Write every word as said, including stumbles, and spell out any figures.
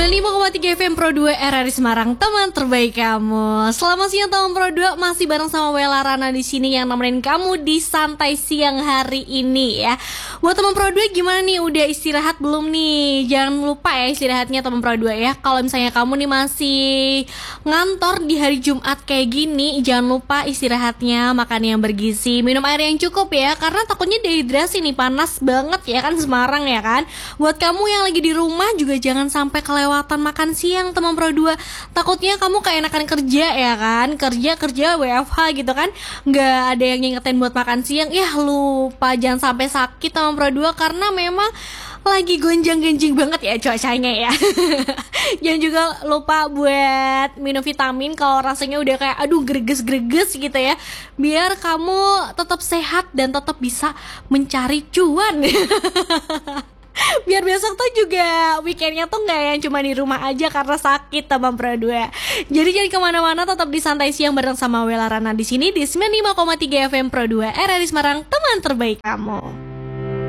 sembilan puluh lima koma tiga F M Pro dua R R I Semarang, teman terbaik kamu. Selamat siang teman Pro dua, masih bareng sama Wela Rana di sini yang nemenin kamu di santai siang hari ini ya. Buat teman Pro dua gimana nih, udah istirahat belum nih? Jangan lupa ya istirahatnya teman Pro dua ya. Kalau misalnya kamu nih masih ngantor di hari Jumat kayak gini, jangan lupa istirahatnya, makan yang bergizi, minum air yang cukup ya, karena takutnya dehidrasi nih, panas banget ya kan Semarang ya kan. Buat kamu yang lagi di rumah juga jangan sampai kelewatan makan siang teman Pro dua. Takutnya kamu keenakan kerja ya kan, kerja kerja W F H gitu kan, nggak ada yang ngingetin buat makan siang, ya lupa. Jangan sampai sakit teman Pro dua karena memang lagi gonjang-ganjing banget ya cuacanya ya. Jangan juga lupa buat minum vitamin kalau rasanya udah kayak aduh greges-greges gitu ya, biar kamu tetap sehat dan tetap bisa mencari cuan. Biar besok tuh juga weekendnya tuh nggak yang cuma di rumah aja karena sakit teman Pro dua. Jadi jangan kemana-mana, tetap di santai siang bareng sama Wela Rana di sini di sembilan puluh lima koma tiga F M Pro dua R R I Semarang, teman terbaik kamu.